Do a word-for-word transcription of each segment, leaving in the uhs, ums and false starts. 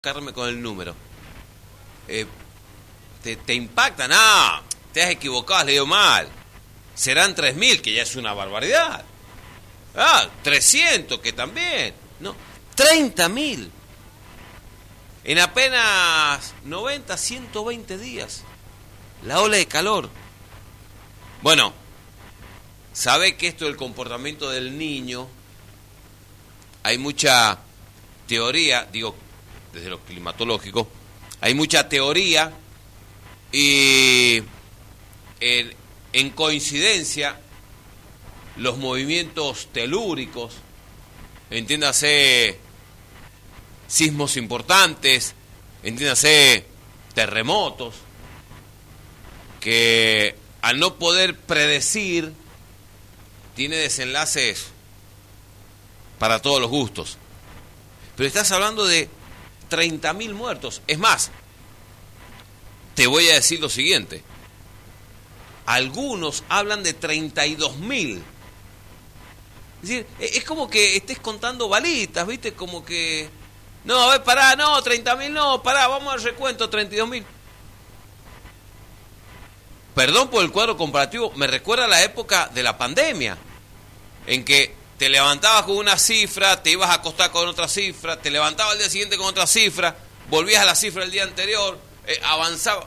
Carme con el número. Eh, te, ¿Te impacta? No, te has equivocado, has leído mal. Serán tres mil, que ya es una barbaridad. Ah, trescientos, que también. No, treinta mil. En apenas noventa, ciento veinte días. La ola de calor. Bueno, sabe que esto del comportamiento del niño, hay mucha teoría, digo, desde lo climatológico, hay mucha teoría y en, en coincidencia los movimientos telúricos, entiéndase sismos importantes, entiéndase terremotos, que al no poder predecir tiene desenlaces para todos los gustos. Pero estás hablando de treinta mil muertos. Es más, te voy a decir lo siguiente. Algunos hablan de treinta y dos mil. Es decir, es como que estés contando balitas, ¿viste? Como que... No, a ver, pará, no, treinta mil no, pará, vamos al recuento, treinta y dos mil. Perdón por el cuadro comparativo, me recuerda a la época de la pandemia, en que te levantabas con una cifra, te ibas a acostar con otra cifra, te levantabas al día siguiente con otra cifra, volvías a la cifra del día anterior, eh, avanzaba.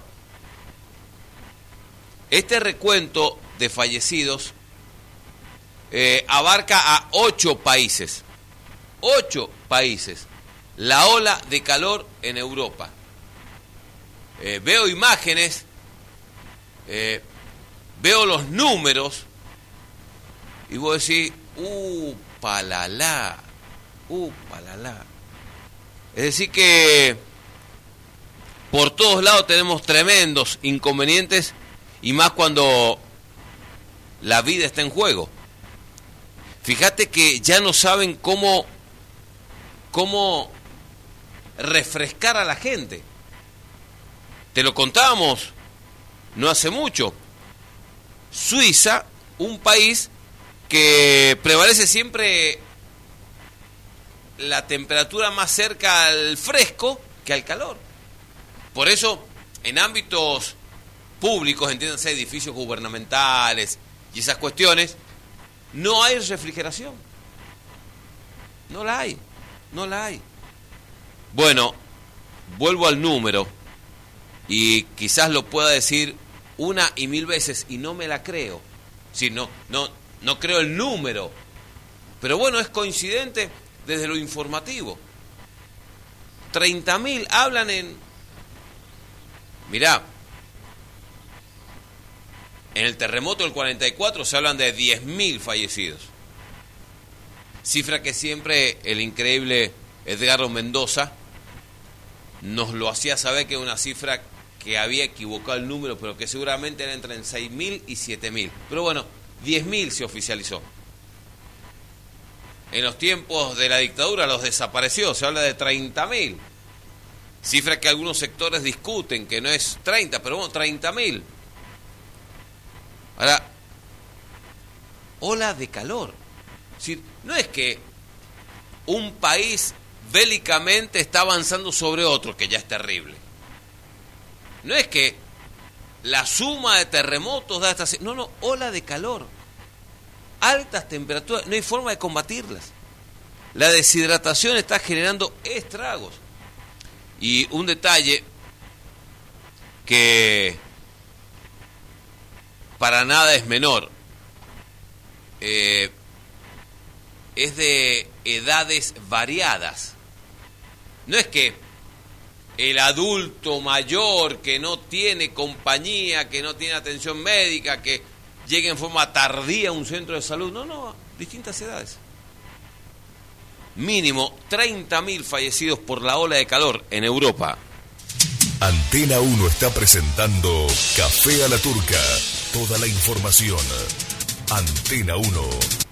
Este recuento de fallecidos eh, abarca a ocho países. Ocho países. La ola de calor en Europa. Eh, veo imágenes, eh, veo los números, y vos decís, uh, palala, uh, palala. Es decir que por todos lados tenemos tremendos inconvenientes, y más cuando la vida está en juego. Fíjate que ya no saben cómo, cómo refrescar a la gente. Te lo contábamos no hace mucho. Suiza, un país que prevalece siempre la temperatura más cerca al fresco que al calor. Por eso, en ámbitos públicos, entiéndanse, edificios gubernamentales y esas cuestiones, no hay refrigeración. No la hay, no la hay. Bueno, vuelvo al número, y quizás lo pueda decir una y mil veces y no me la creo. Sí, no, no, no creo el número, pero bueno, es coincidente desde lo informativo. treinta mil hablan en... Mirá, en el terremoto del cuarenta y cuatro se hablan de diez mil fallecidos. Cifra que siempre el increíble Edgardo Mendoza nos lo hacía saber, que es una cifra que había equivocado el número, pero que seguramente era entre seis mil y siete mil. Pero bueno, diez mil se oficializó. En los tiempos de la dictadura los desapareció, se habla de treinta mil. Cifra que algunos sectores discuten, que no es treinta, pero bueno, treinta mil. Ahora, ola de calor. Es decir, no es que un país bélicamente está avanzando sobre otro, que ya es terrible. No es que la suma de terremotos da esta... No, no, ola de calor. Altas temperaturas, no hay forma de combatirlas. La deshidratación está generando estragos. Y un detalle que para nada es menor, eh, es de edades variadas. No es que el adulto mayor que no tiene compañía, que no tiene atención médica, que llegue en forma tardía a un centro de salud. No, no, distintas edades. Mínimo treinta mil fallecidos por la ola de calor en Europa. Antena uno está presentando Café a la Turca. Toda la información. Antena uno.